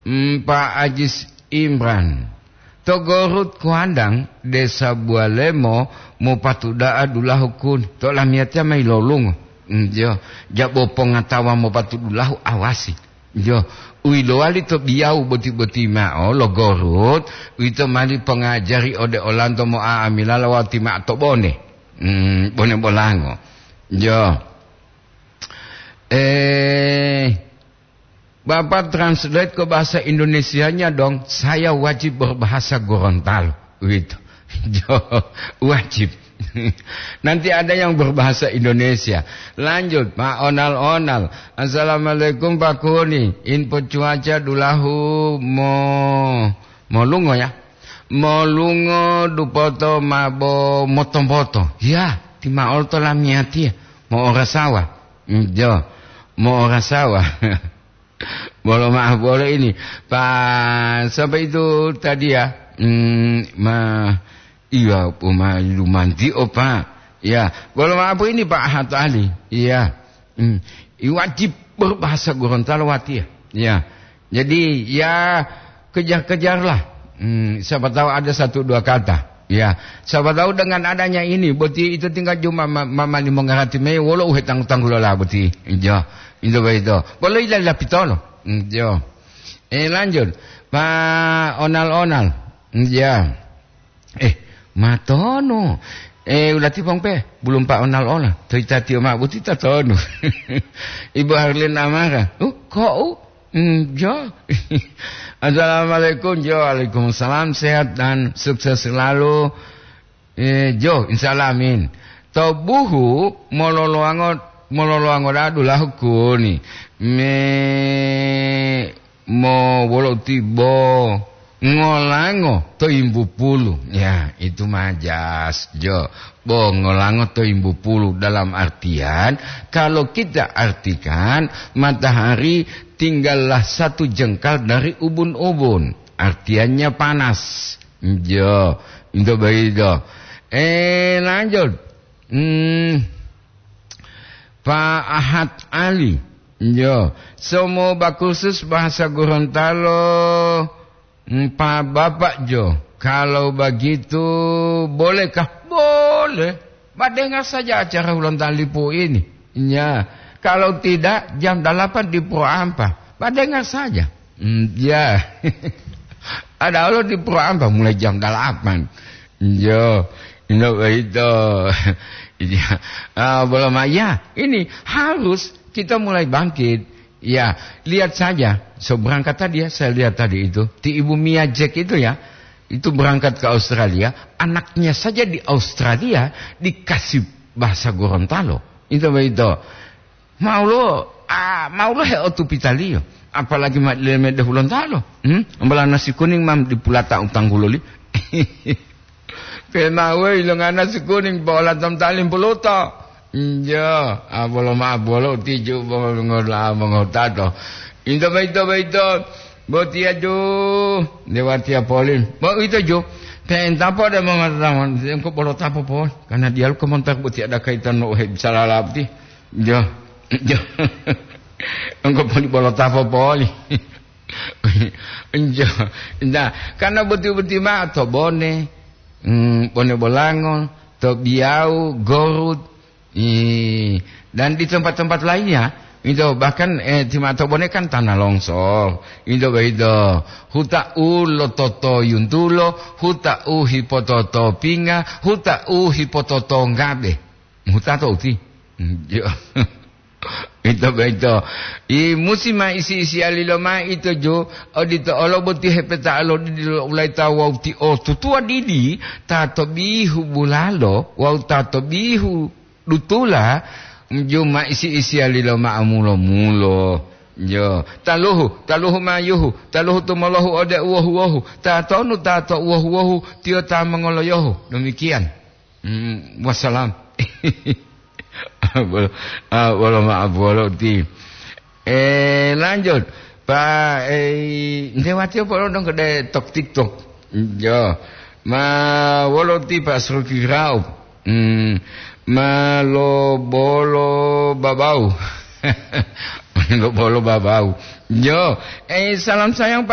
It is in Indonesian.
Pak Ajis Imran. Togorut kuandang desa Bualemo mo patuda adulah hukun. Tok lamiatnya may lolong. Jo, jabo pengetawa mo patudulah awasi. Jo, uilo ali to biau beti-beti mao logorut. Uito mali pengajari ode olanto mo aamila lawati ma to bone. Bone bolango. Jo. Bapak translate ke bahasa Indonesianya dong. Saya wajib berbahasa Gorontalo. Gitu. Wajib. Nanti ada yang berbahasa Indonesia. Lanjut Pak Onal-Onal. Assalamualaikum Pak Kuni. Info cuaca dulahu mo lungo ya. Mo lungo dupoto mabo motompoto. Ya, ti maol to lamiati. Mo orasawa. Jo. Mo orasawa. Boleh maaf boleh ini Pak sampai itu tadi ya iya lumanti Pak ya boleh maaf ini Pak Hatta Ali iya wajib berbahasa Gorontalo wati ya jadi ya kejar-kejarlah siapa tahu ada 1-2 kata ya siapa tahu dengan adanya ini berarti itu tinggal cuma mama ni mengerti me walau hutang-hutang gula lah berarti ya itu boleh ilah pitolo jo lanjut Pak Onal-Onal ya matono udah tipong pe belum Pak Onal-Onal cerita tio mak buti tatono Ibu Harlin Amara kok jo Assalamualaikum jo Waalaikumsalam sehat dan sukses selalu jo insyaallah amin tobuhu mololoango adulah hukuni mo wolo tibo ngolango to imbu pulu ya itu majas jo bo ngolango to imbu pulu dalam artian kalau kita artikan matahari tinggallah 1 jengkal dari ubun-ubun artiannya panas jo itu begitu lanjut Pak Ahad Ali yo semua bakursus bahasa Gorontalo Pak Bapak Jo kalau begitu bolehkah boleh dengar saja acara ulang tahun Lipo ini ya kalau tidak jam 8 di Pro Ampa dengar saja ya ada Allah di Pro Ampa mulai jam 8 yo itu belum ya ini harus kita mulai bangkit ya lihat saja berangkat tadi ya saya lihat tadi itu di Ibu Mia Jack itu ya itu berangkat ke Australia anaknya saja di Australia dikasih bahasa Gorontalo itu mau lo he otupitalio apalagi mak Gorontalo ambalan nasi kuning mam di Pulata utang guloli Kenawe ilang nasi kuning bola tam talim puluto. Ya, bolo tiju bolo mengotato. Itu. Boti ajo dewatia polin. Bo itu jo. Kain tapo ada mengatakan engko bolo tapo pol karena dia lu kemontak boti ada kaitan no bisa lalapti. Jo. Engko bolo tapo poli. Nah, karena boti mah to bone bolangon, to biau, gorut, dan di tempat-tempat lainnya itu bahkan di Matobone kan tanah longsor itu huta lototo yuntulo huta hipototo pinga huta hipototo ngabe huta to uti itu musima isi aliloma itu jo odito oloboti hepeta alo di ulai tawa uti tutua didi tato bihu bulalo wau tato bihu dutula juma isi aliloma amulo jo taluhu mayuhu taluhu tumalahu ode uwahu tato uwahu tio ta mengoloyohu demikian wassalam Bolo ti. Lanjut Pak Dewati apa dong kedai tok TikTok. Jo. Ma wolo ti Pak Sruki Raup. Ma lo bolo babau. Lo bolo babau. Jo. Salam sayang Pak